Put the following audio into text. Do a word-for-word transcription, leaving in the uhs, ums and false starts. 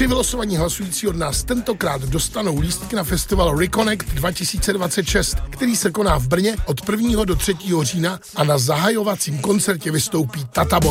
Tři vylosovaní hlasující od nás tentokrát dostanou lístky na festival Reconnect dva tisíce dvacet šest, který se koná v Brně od prvního do třetího října a na zahajovacím koncertě vystoupí Tata Boy.